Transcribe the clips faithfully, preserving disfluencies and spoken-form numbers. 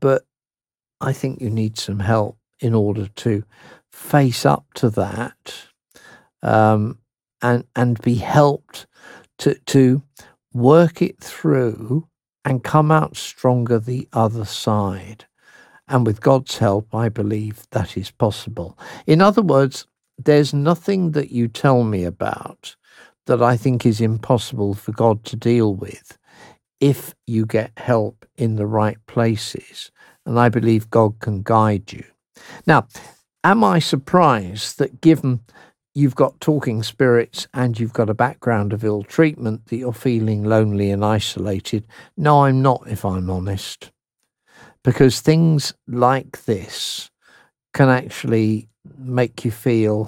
But I think you need some help in order to face up to that, um, and and be helped to to work it through and come out stronger the other side. And with God's help, I believe that is possible. In other words, there's nothing that you tell me about that I think is impossible for God to deal with if you get help in the right places. And I believe God can guide you. Now, am I surprised that given you've got talking spirits and you've got a background of ill treatment that you're feeling lonely and isolated? No, I'm not, if I'm honest. Because things like this can actually make you feel,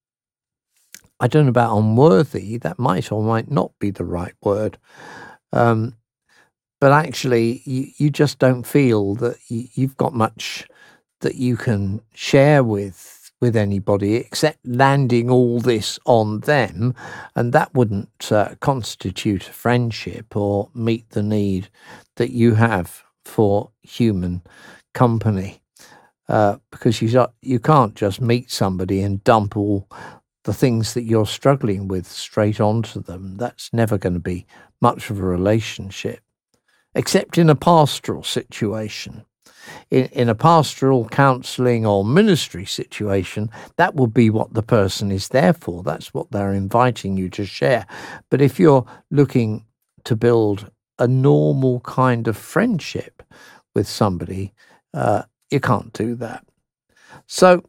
I don't know about unworthy, that might or might not be the right word. Um, but actually, you, you just don't feel that you, you've got much that you can share with with anybody except landing all this on them, and that wouldn't uh, constitute a friendship or meet the need that you have for human company, uh, because you you can't just meet somebody and dump all the things that you're struggling with straight onto them. That's never going to be much of a relationship, except in a pastoral situation. In, in a pastoral counselling or ministry situation, that will be what the person is there for. That's what they're inviting you to share. But if you're looking to build a normal kind of friendship with somebody, uh, you can't do that. So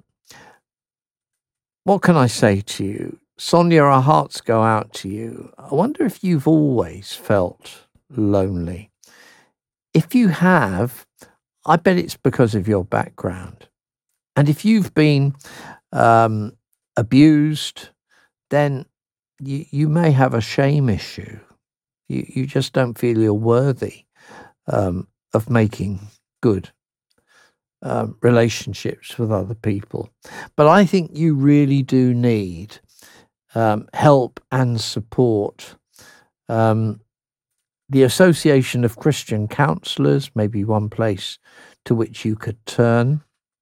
what can I say to you? Sonia, our hearts go out to you. I wonder if you've always felt lonely. If you have, I bet it's because of your background. And if you've been um, abused, then you, you may have a shame issue. You, you just don't feel you're worthy um, of making good um, relationships with other people. But I think you really do need um, help and support. Um, the Association of Christian Counselors may be one place to which you could turn.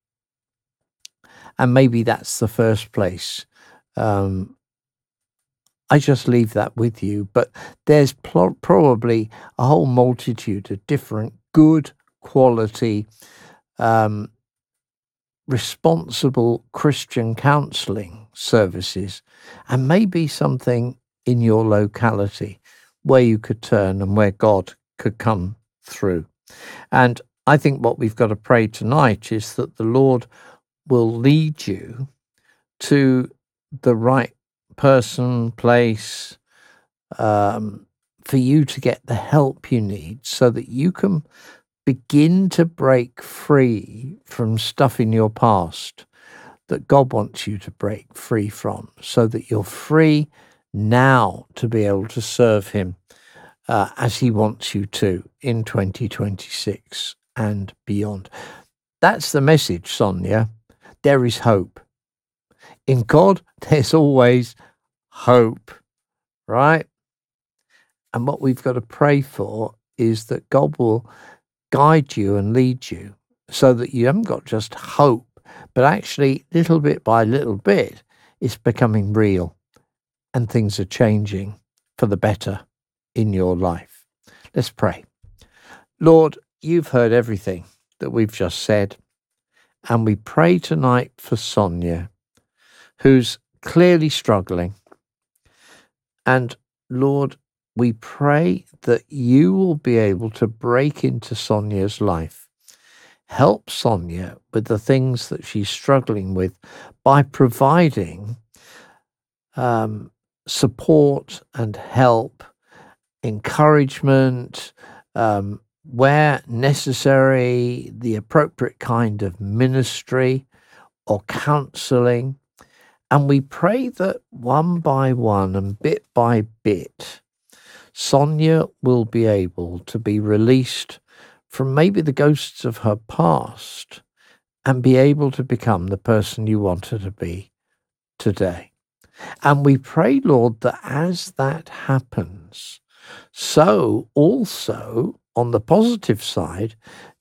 And maybe that's the first place. Um, I just leave that with you. But there's pl- probably a whole multitude of different good quality, um, responsible Christian counselling services, and maybe something in your locality where you could turn and where God could come through. And I think what we've got to pray tonight is that the Lord will lead you to the right person, place, um, for you to get the help you need so that you can begin to break free from stuff in your past that God wants you to break free from, so that you're free now to be able to serve him uh, as he wants you to in twenty twenty-six and beyond. That's the message, Sonia. There is hope. In God, there's always hope, right? And what we've got to pray for is that God will guide you and lead you so that you haven't got just hope, but actually little bit by little bit, it's becoming real and things are changing for the better in your life. Let's pray. Lord, you've heard everything that we've just said, and we pray tonight for Sonia, who's clearly struggling. And Lord, we pray that you will be able to break into Sonia's life. Help Sonia with the things that she's struggling with by providing um, support and help, encouragement, um, where necessary, the appropriate kind of ministry or counselling. And we pray that one by one and bit by bit, Sonia will be able to be released from maybe the ghosts of her past and be able to become the person you want her to be today. And we pray, Lord, that as that happens, so also on the positive side,